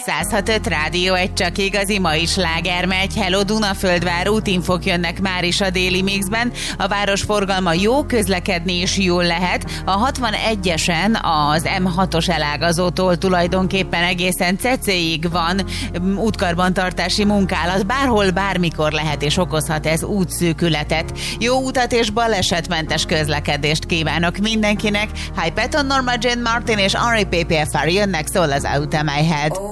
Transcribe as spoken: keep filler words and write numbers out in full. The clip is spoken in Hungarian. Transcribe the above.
száz hat öt Rádió, egy csak igazi, ma is sláger megy. Hello Dunaföldvár, útinfok jönnek már is a déli mixben. A város forgalma jó, közlekedni is jól lehet. A hatvanegyesen az em hatos elágazótól tulajdonképpen egészen Cecéig van útkarbantartási munkálat. Bárhol, bármikor lehet és okozhat ez útszűkületet. Jó utat és balesetmentes közlekedést kívánok mindenkinek. Hi Patton, Norma Jean Martin és Henri P P F R jönnek, szól az Out of My Head.